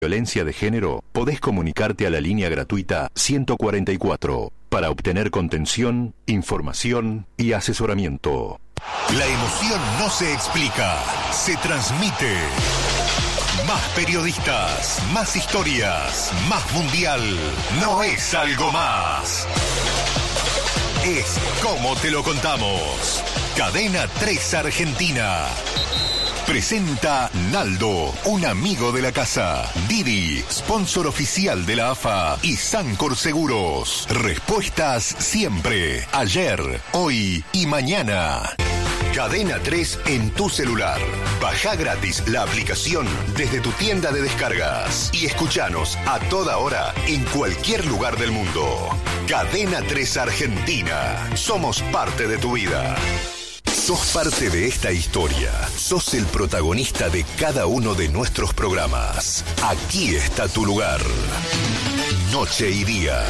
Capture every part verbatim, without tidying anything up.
violencia de género, podés comunicarte a la línea gratuita ciento cuarenta y cuatro para obtener contención, información y asesoramiento. La emoción no se explica, se transmite. Más periodistas, más historias, más mundial. No es algo más. Es como te lo contamos. Cadena tres Argentina. Presenta Naldo, un amigo de la casa. Didi, sponsor oficial de la A F A. Y Sancor Seguros. Respuestas siempre. Ayer, hoy y mañana. Cadena tres en tu celular. Baja gratis la aplicación desde tu tienda de descargas. Y escuchanos a toda hora en cualquier lugar del mundo. Cadena tres Argentina. Somos parte de tu vida. Sos parte de esta historia. Sos el protagonista de cada uno de nuestros programas. Aquí está tu lugar. Noche y día.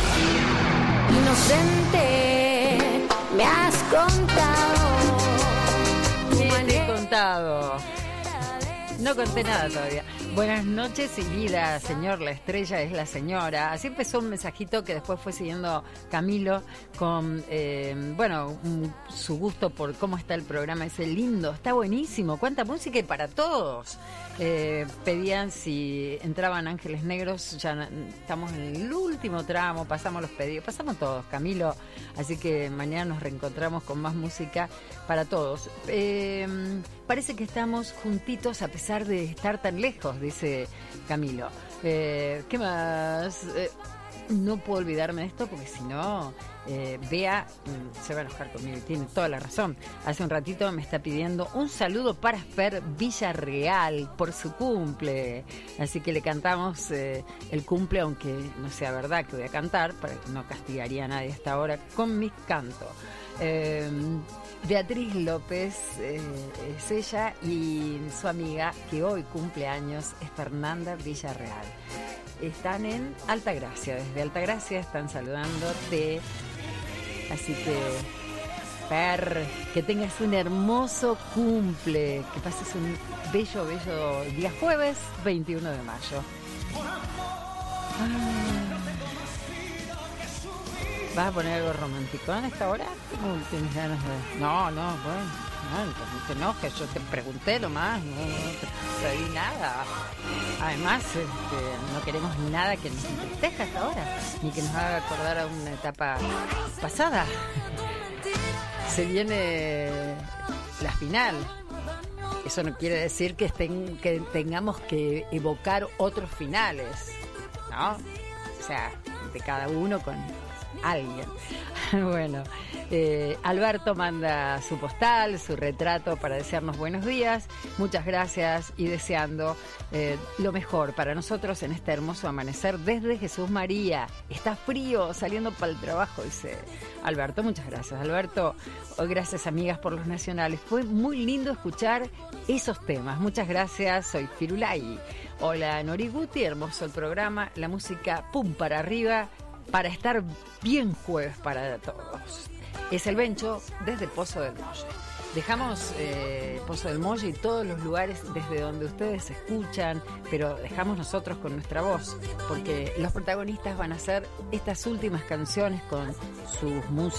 Inocente, me has contado. ¿Qué te he contado? No conté nada todavía. Buenas noches y vida, señor. La estrella es la señora. Así empezó un mensajito que después fue siguiendo Camilo con, eh, bueno, un, su gusto por cómo está el programa. Ese lindo, está buenísimo. Cuánta música y para todos. Eh, pedían si entraban Ángeles Negros. Ya estamos en el último tramo. Pasamos los pedidos. Pasamos todos, Camilo. Así que mañana nos reencontramos con más música para todos. Eh, parece que estamos juntitos a pesar de estar tan lejos, dice Camilo. Eh, ¿Qué más? Eh, no puedo olvidarme de esto porque si no, eh, Bea mm, se va a enojar conmigo y tiene toda la razón. Hace un ratito me está pidiendo un saludo para Fer Villarreal por su cumple. Así que le cantamos eh, el cumple, aunque no sea verdad que voy a cantar, para que no castigaría a nadie hasta ahora con mi canto. Eh, Beatriz López eh, es ella, y su amiga que hoy cumple años es Fernanda Villarreal. Están en Altagracia, desde Altagracia están saludándote. Así que, Fer, que tengas un hermoso cumple, que pases un bello, bello día jueves veintiuno de mayo. Ah. ¿Vas a poner algo romántico en esta hora? Uh, ¿Tienes ganas de...? No, no, bueno, no, no te enojes, yo te pregunté nomás, no, no te pedí nada. Además, este, no queremos nada que nos entristezca hasta ahora, ni que nos haga acordar a una etapa pasada. Se viene la final. Eso no quiere decir que, estén, que tengamos que evocar otros finales, ¿no? O sea, de cada uno con alguien. Bueno, eh, Alberto manda su postal, su retrato para desearnos buenos días. Muchas gracias y deseando eh, lo mejor para nosotros en este hermoso amanecer desde Jesús María. Está frío saliendo para el trabajo, dice Alberto. Muchas gracias, Alberto. Gracias, amigas, por los nacionales. Fue muy lindo escuchar esos temas. Muchas gracias. Soy Firulai. Hola, Noriguti. Hermoso el programa. La música, pum, para arriba, para estar bien jueves para todos. Es el Bencho desde Pozo del Molle. Dejamos eh, Pozo del Molle y todos los lugares desde donde ustedes escuchan, pero dejamos nosotros con nuestra voz, porque los protagonistas van a hacer estas últimas canciones con sus músicos.